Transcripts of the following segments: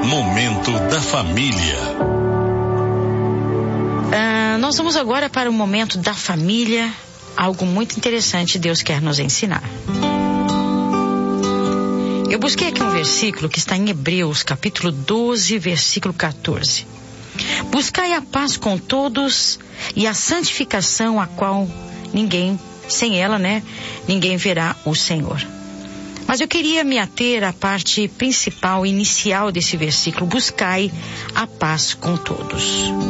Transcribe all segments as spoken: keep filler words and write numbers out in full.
Momento da Família. Ah, nós vamos agora para o momento da família. Algo muito interessante Deus quer nos ensinar. Eu busquei aqui um versículo que está em Hebreus, capítulo doze, versículo quatorze. Buscai a paz com todos e a santificação, a qual ninguém, sem ela, né, ninguém verá o Senhor. Mas eu queria me ater à parte principal, inicial desse versículo. Buscai a paz com todos.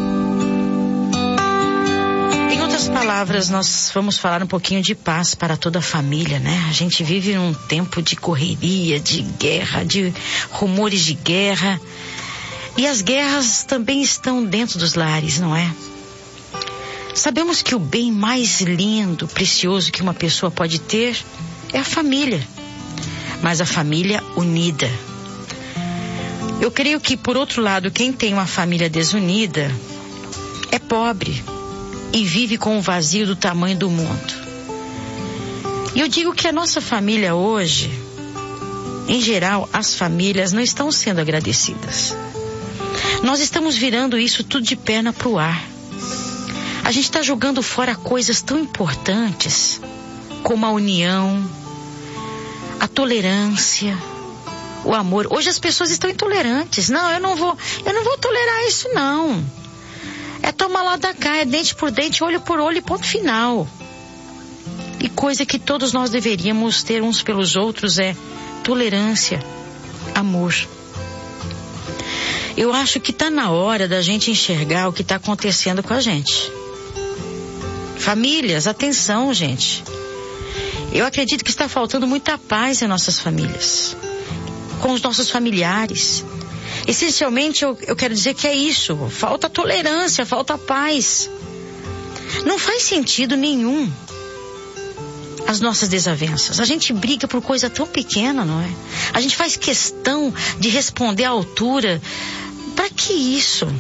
Em outras palavras, nós vamos falar um pouquinho de paz para toda a família, né? A gente vive num tempo de correria, de guerra, de rumores de guerra. E as guerras também estão dentro dos lares, não é? Sabemos que o bem mais lindo, precioso que uma pessoa pode ter é a família. Mas a família unida. Eu creio que, por outro lado, quem tem uma família desunida é pobre e vive com o vazio do tamanho do mundo. E eu digo que a nossa família hoje, em geral, as famílias não estão sendo agradecidas. Nós estamos virando isso tudo de perna pro ar. A gente está jogando fora coisas tão importantes como a união, a tolerância, o amor. Hoje as pessoas estão intolerantes. Não, eu não vou, eu não vou tolerar isso não. É tomar lá da cá, é dente por dente, olho por olho e ponto final. E coisa que todos nós deveríamos ter uns pelos outros é tolerância, amor. Eu acho que está na hora da gente enxergar o que está acontecendo com a gente. Famílias, atenção, gente. Eu acredito que está faltando muita paz em nossas famílias, com os nossos familiares. Essencialmente, eu, eu quero dizer que é isso. Falta tolerância, falta paz. Não faz sentido nenhum as nossas desavenças. A gente briga por coisa tão pequena, não é? A gente faz questão de responder à altura. Para que isso?